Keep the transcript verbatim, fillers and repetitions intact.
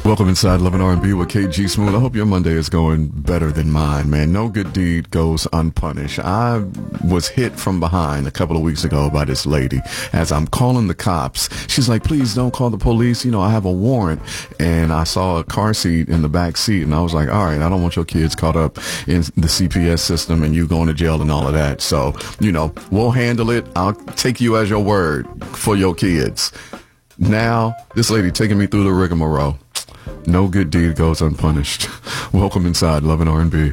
Welcome inside Love and R and B with K G Smooth. I hope your Monday is going better than mine, man. No good deed goes unpunished. I was hit from behind a couple of weeks ago by this lady. As I'm calling the cops, she's like, please don't call the police. You know, I have a warrant. And I saw a car seat in the back seat, and I was like, all right, I don't want your kids caught up in the C P S system and you going to jail and all of that. So, you know, we'll handle it. I'll take you as your word for your kids. Now, this lady taking me through the rigmarole. No good deed goes unpunished. Welcome inside Love and R and B.